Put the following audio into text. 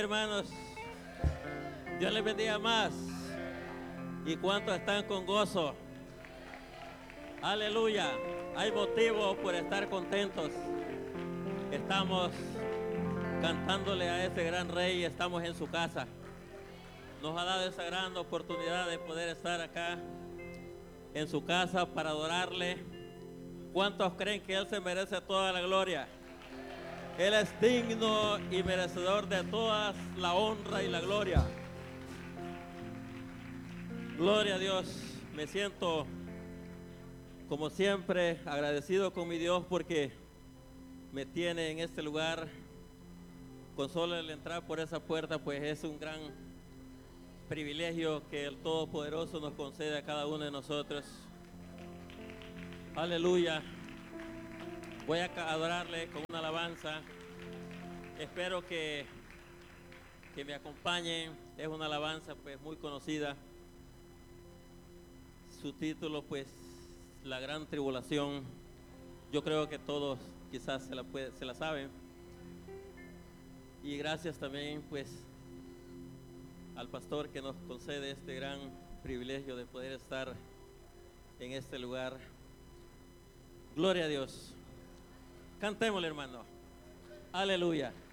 Hermanos, Dios les bendiga más. ¿Y cuántos están con gozo? Aleluya. Hay motivo por estar contentos. Estamos cantándole a ese gran rey. Estamos en su casa. Nos ha dado esa gran oportunidad de poder estar acá en su casa para adorarle. ¿Cuántos creen que Él se merece toda la gloria? Él es digno y merecedor de toda la honra y la gloria. Gloria a Dios. Me siento, como siempre, agradecido con mi Dios porque me tiene en este lugar. Con solo el entrar por esa puerta, pues es un gran privilegio que el Todopoderoso nos concede a cada uno de nosotros. Aleluya. Voy a adorarle con una alabanza. Espero que me acompañen. Es una alabanza pues muy conocida. Su título pues La Gran Tribulación. Yo creo que todos quizás se la saben. Y gracias también pues al pastor que nos concede este gran privilegio de poder estar en este lugar. Gloria a Dios. Cantémosle, hermano. Aleluya.